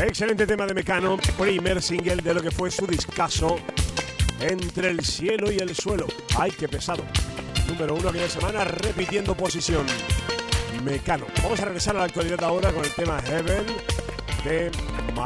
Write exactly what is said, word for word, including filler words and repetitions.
Excelente tema de Mecano, primer single de lo que fue su discazo Entre el cielo y el suelo. Ay, qué pesado. Número uno aquella semana, repitiendo posición. Mecano. Vamos a regresar a la actualidad ahora con el tema Heaven de